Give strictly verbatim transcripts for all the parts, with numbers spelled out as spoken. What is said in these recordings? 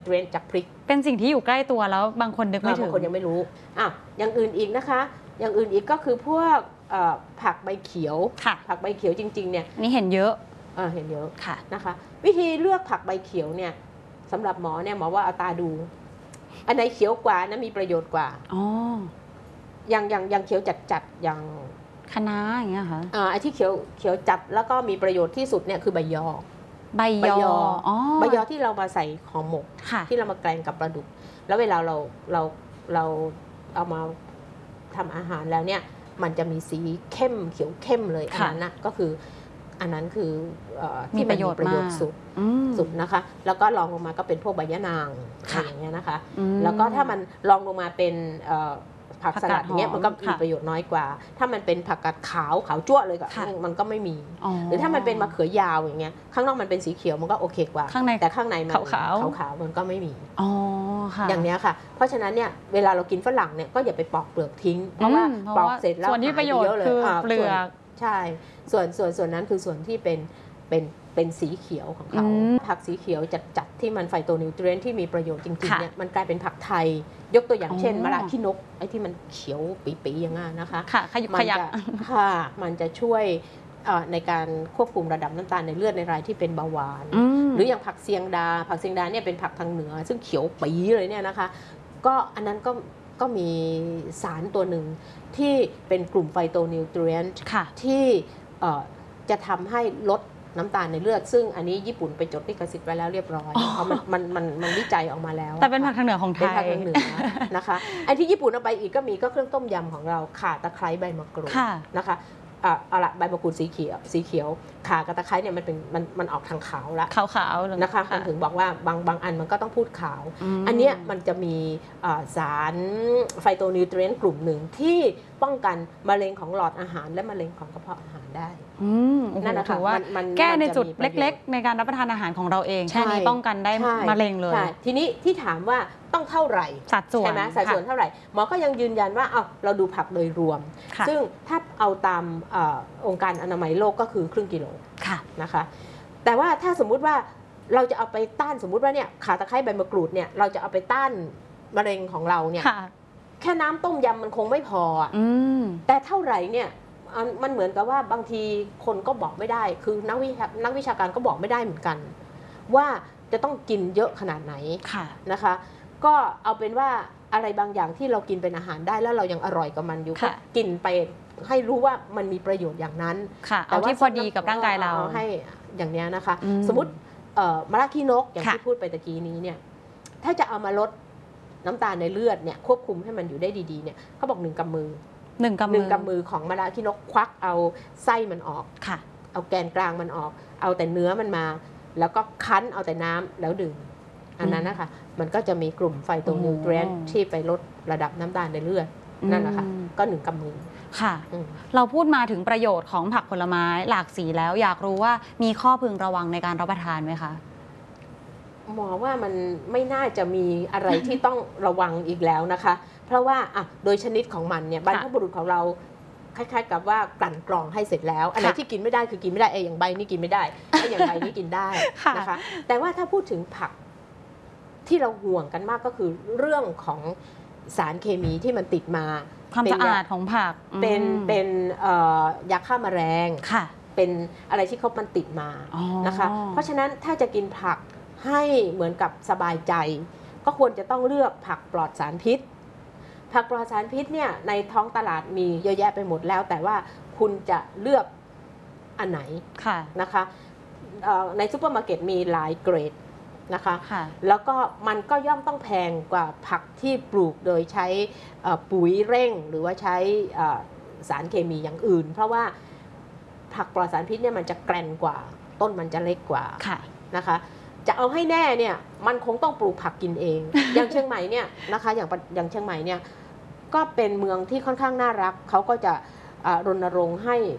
เรนจากพริกเป็นสิ่งที่อยู่ใกล้ตัวแล้วบางคนนึกไม่ถึงบางคนยังไม่รู้อ่ะอย่างอื่นอีกนะคะอย่างอื่นอีกก็คือพวกผักใบเขียวผักใบเขียวจริงๆเนี่ยนี่เห็นเยอะเห็นเยอะค่ะนะคะวิธีเลือกผักใบเขียวเนี่ยสำหรับหมอเนี่ยหมอว่าเอาตาดูอันไหนเขียวกว่านั้นมีประโยชน์กว่าอ๋ออย่างอย่างอย่างเขียวจัดจัดอย่างคะน้าอย่างเงี้ยค่ะอ่าไอ้ที่เขียวเขียวจัดแล้วก็มีประโยชน์ที่สุดเนี่ยคือใบยอใบยออ๋อใบยอที่เรามาใส่ห่อหมกที่เรามาแกงกับปลาดุกแล้วเวลาเราเราเราเอามาทำอาหารแล้วเนี่ยมันจะมีสีเข้มเขียวเข้มเลยอันนั้นนะก็คืออันนั้นคือที่มีประโยชน์มากสุดสุดนะคะแล้วก็ลองลงมาก็เป็นพวกใบยะนางอะไรอย่างเงี้ยนะคะแล้วก็ถ้ามันลองลงมาเป็นผักสลัดอย่างเงี้ยมันก็มีประโยชน์น้อยกว่าถ้ามันเป็นผักกาดขาวขาวจั่วเลยก็มันก็ไม่มีหรือถ้ามันเป็นมะเขือยาวอย่างเงี้ยข้างนอกมันเป็นสีเขียวมันก็โอเคกว่าแต่ข้างในมันขาวขาวมันก็ไม่มีอย่างเนี้ยค่ะเพราะฉะนั้นเนี่ยเวลาเรากินฝรั่งเนี่ยก็อย่าไปปอกเปลือกทิ้งเพราะว่าปอกเสร็จแล้วส่วนที่ประโยชน์คือเปลือกใช่ส่วนส่วนส่วนนั้นคือส่วนที่เป็นเป็นเป็นสีเขียวของเขาผักสีเขียวจัดจัดที่มันไฟโตนิวทรีนที่มีประโยชน์จริงๆเนี่ยมันกลายเป็นผักไทยยกตัวอย่างเช่นมะระขี้นกไอ้ที่มันเขียวปีๆอย่างนั้นนะคะค่ะขยุกขยักค่ะมันจะช่วยในการควบคุมระดับน้ำตาลในเลือดในรายที่เป็นเบาหวานหรืออย่างผักเซียงดาผักเซียงดาเนี่ยเป็นผักทางเหนือซึ่งเขียวปีเลยเนี่ยนะคะก็อันนั้นก็ก็มีสารตัวหนึ่งที่เป็นกลุ่มไฟโตนิวทรีนที่จะทำให้ลดน้ำตาลในเลือดซึ่งอันนี้ญี่ปุ่นไปจดลิขสิทธิ์ไว้แล้วเรียบร้อยเพราะมันมันมันมันวิจัยออกมาแล้วแต่เป็นผักทางเหนือของไทยเป็นผักทางเหนือนะคะไอ้ที่ญี่ปุ่นเอาไปอีกก็มีก็เครื่องต้มยำของเราข่าตะไคร้ใบมะกรูดนะคะเอาละใบมะกรูดสีเขียวสีเขียวข่ากับตะไคร้เนี่ยมันเป็นมันมันออกทางขาวละขาวๆนะคะมันถึงบอกว่าบางบางอันมันก็ต้องพูดขาวอันเนี้ยมันจะมีสารไฟโตนิวทรีนกลุ่มหนึ่งที่ป้องกันมะเร็งของหลอดอาหารและมะเร็งของกระเพาะอาหารได้นั่นนะคะว่าแก้ในจุดเล็กๆในการรับประทานอาหารของเราเองแค่นี้ป้องกันได้มะเร็งเลยทีนี้ที่ถามว่าต้องเท่าไหร่สัดส่วนใช่ไหมสัดส่วนเท่าไหร่หมอก็ยังยืนยันว่าเอาเราดูผักโดยรวมซึ่งถ้าเอาตามองค์การอนามัยโลกก็คือครึ่งกิโลนะคะแต่ว่าถ้าสมมุติว่าเราจะเอาไปต้านสมมุติว่าเนี่ยข่าตะไคร้ใบมะกรูดเนี่ยเราจะเอาไปต้านมะเร็งของเราเนี่ยแค่น้ำต้มยำมันคงไม่พอแต่เท่าไหร่เนี่ยมันเหมือนกับว่าบางทีคนก็บอกไม่ได้คือนักวิชานักวิชาการก็บอกไม่ได้เหมือนกันว่าจะต้องกินเยอะขนาดไหนนะคะก็เอาเป็นว่าอะไรบางอย่างที่เรากินเป็นอาหารได้แล้วเรายังอร่อยกับมันอยู่ก็กินไปให้รู้ว่ามันมีประโยชน์อย่างนั้นแต่ว่าที่พอดีกับร่างกายเราให้อย่างนี้นะคะสมมติมะระขี้นกอย่างที่พูดไปตะกี้นี้เนี่ยถ้าจะเอามาลดน้ำตาลในเลือดเนี่ยควบคุมให้มันอยู่ได้ดีๆเนี่ยเขาบอกหนึ่งกำมือหนึ่งกำมือหนึ่งกำมือของมะระขี้นกควักเอาไส้มันออกเอาแกนกลางมันออกเอาแต่เนื้อมันมาแล้วก็คั้นเอาแต่น้ำแล้วดื่มอันนั้นนะคะมันก็จะมีกลุ่มไฟโตนิวทรีนที่ไปลดระดับน้ำตาลในเลือดนั่นแหละค่ะก็หนึ่งกำมือค่ะเราพูดมาถึงประโยชน์ของผักผลไม้หลากสีแล้วอยากรู้ว่ามีข้อพึงระวังในการรับประทานไหมคะหมอว่ามันไม่น่าจะมีอะไรที่ต้องระวังอีกแล้วนะคะเพราะว่าอ่ะโดยชนิดของมันเนี่ยบรรพบุรุษของเราคล้ายๆกับว่ากลั่นกรองให้เสร็จแล้วอันไหนที่กินไม่ได้คือกินไม่ได้ไอ้อย่างใบนี่กินไม่ได้ไอ้อย่างใบนี่กินได้นะคะแต่ว่าถ้าพูดถึงผักที่เราห่วงกันมากก็คือเรื่องของสารเคมีที่มันติดมาความสะอาดของผักเป็นเป็นยาฆ่าแมลงเป็นอะไรที่เขามันติดมานะคะเพราะฉะนั้นถ้าจะกินผักให้เหมือนกับสบายใจก็ควรจะต้องเลือกผักปลอดสารพิษผักปลอดสารพิษเนี่ยในท้องตลาดมีเยอะแยะไปหมดแล้วแต่ว่าคุณจะเลือกอันไหนนะคะในซุปเปอร์มาร์เก็ตมีหลายเกรดนะคะแล้วก็มันก็ย่อมต้องแพงกว่าผักที่ปลูกโดยใช้ปุ๋ยเร่งหรือว่าใช้สารเคมีอย่างอื่นเพราะว่าผักปลอดสารพิษเนี่ยมันจะแกร่งกว่าต้นมันจะเล็กกว่านะคะจะเอาให้แน่เนี่ยมันคงต้องปลูกผักกินเอง อย่างเชียงใหม่เนี่ยนะคะอย่างอย่างเชียงใหม่เนี่ยก็เป็นเมืองที่ค่อนข้างน่ารักเขาก็จะรณรงค์ให้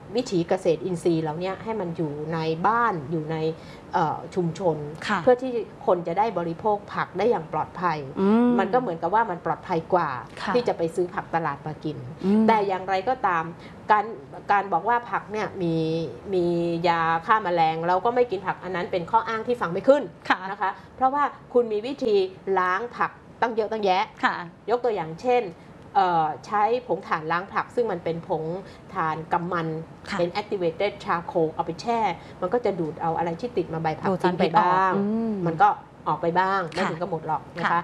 วิถีเกษตรอินทรีย์เหล่านี้ให้มันอยู่ในบ้านอยู่ในชุมชนเพื่อที่คนจะได้บริโภคผักได้อย่างปลอดภัยมมันก็เหมือนกับว่ามันปลอดภัยกว่าที่จะไปซื้อผักตลาดมากินแต่อย่างไรก็ตามการการบอกว่าผักเนี่ยมีมียาฆ่าแมลงเราก็ไม่กินผักอันนั้นเป็นข้ออ้างที่ฟังไม่ขึ้นนะคะเพราะว่าคุณมีวิธีล้างผักตั้งเยอะตั้งแยะยกตัวอย่างเช่นใช้ผงถ่านล้างผักซึ่งมันเป็นผงถ่านกำมันเป็น activated charcoal เอาไปแช่มันก็จะดูดเอาอะไรที่ติดมาใบผักทิ้งไปบ้างมันก็ออกไปบ้างไม่ถึงกับหมดหรอกนะคะ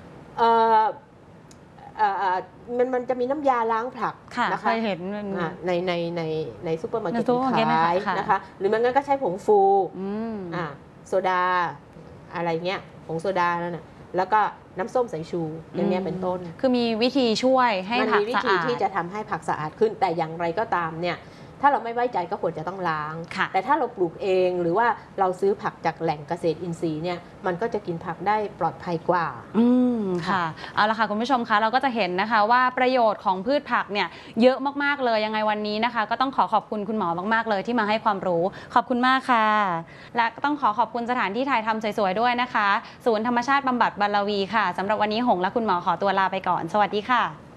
มันมันจะมีน้ำยาล้างผักนะคะเห็นในในในในซูเปอร์มาร์เก็ตขายนะคะหรือมันงั้นก็ใช้ผงฟูโซดาอะไรเงี้ยผงโซดานั่นน่ะแล้วก็น้ำส้มสายชูอย่างนี้เป็นต้นคือมีวิธีช่วยให้ผักสะอาดมันมีวิธีที่จะทำให้ผักสะอาดขึ้นแต่อย่างไรก็ตามเนี่ยถ้าเราไม่ไว้ใจก็ควรจะต้องล้างแต่ถ้าเราปลูกเองหรือว่าเราซื้อผักจากแหล่งเกษตรอินทรีย์เนี่ยมันก็จะกินผักได้ปลอดภัยกว่าอืมค่ะเอาละค่ะคุณผู้ชมคะเราก็จะเห็นนะคะว่าประโยชน์ของพืชผักเนี่ยเยอะมากๆเลยยังไงวันนี้นะคะก็ต้องขอขอบคุณคุณหมอมากๆเลยที่มาให้ความรู้ขอบคุณมากค่ะและก็ต้องขอขอบคุณสถานที่ถ่ายทำสวยๆด้วยนะคะศูนย์ธรรมชาติบำบัดบรรลวีค่ะสำหรับวันนี้หงและคุณหมอขอตัวลาไปก่อนสวัสดีค่ะ